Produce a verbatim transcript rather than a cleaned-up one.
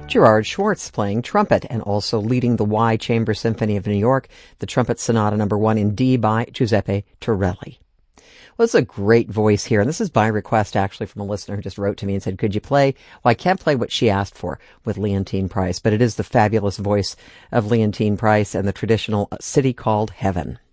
Gerard Schwartz playing trumpet and also leading the Y Chamber Symphony of New York, the Trumpet Sonata number one in D by Giuseppe Torelli. Well, it's a great voice here, and this is by request, actually, from a listener who just wrote to me and said, could you play? Well, I can't play what she asked for with Leontyne Price, but it is the fabulous voice of Leontyne Price and the traditional City Called Heaven.